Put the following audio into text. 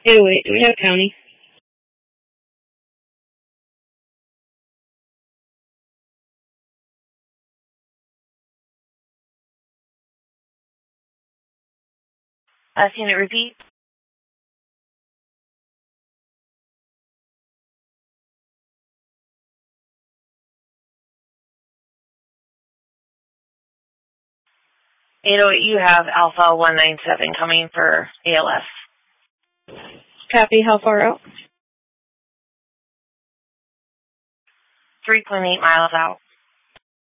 808, do we have county? Can you repeat? You have Alpha 197 coming for ALS. Copy, how far out? 3.8 miles out.